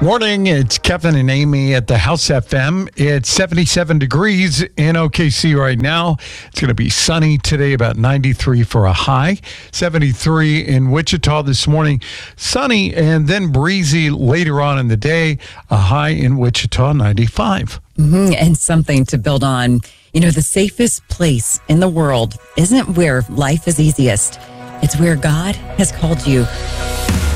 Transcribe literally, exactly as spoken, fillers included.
Morning, it's Kevin and Amy at the House F M. It's seventy-seven degrees in O K C right now. It's going to be sunny today, about ninety-three for a high. seventy-three in Wichita this morning. Sunny and then breezy later on in the day. A high in Wichita, ninety-five. Mm-hmm. And something to build on. You know, the safest place in the world isn't where life is easiest. It's where God has called you.